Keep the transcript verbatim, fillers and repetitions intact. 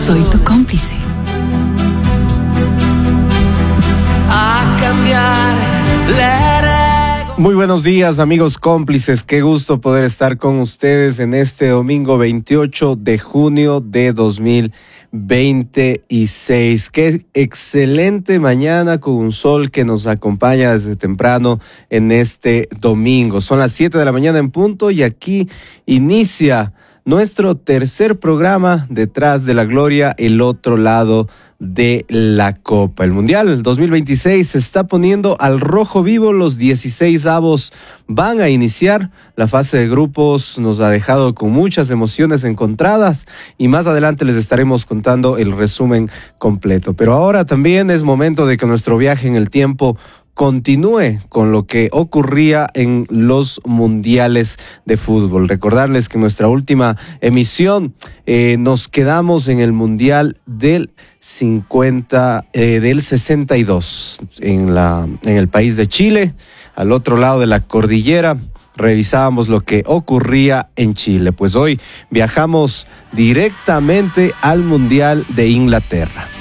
Soy tu cómplice. A cambiar la ego. Muy buenos días, amigos cómplices. Qué gusto poder estar con ustedes en este domingo veintiocho de junio de dos mil veintiséis. Qué excelente mañana con un sol que nos acompaña desde temprano en este domingo. Son las siete de la mañana en punto y aquí inicia nuestro tercer programa Detrás de la Gloria, el otro lado de la Copa. El Mundial dos mil veintiséis se está poniendo al rojo vivo. Los dieciséis avos van a iniciar. La fase de grupos nos ha dejado con muchas emociones encontradas y más adelante les estaremos contando el resumen completo. Pero ahora también es momento de que nuestro viaje en el tiempo continúe con lo que ocurría en los mundiales de fútbol. Recordarles que en nuestra última emisión eh, nos quedamos en el mundial del cincuenta, eh, del sesenta y dos en la en el país de Chile, al otro lado de la cordillera. Revisábamos lo que ocurría en Chile. Pues hoy viajamos directamente al mundial de Inglaterra.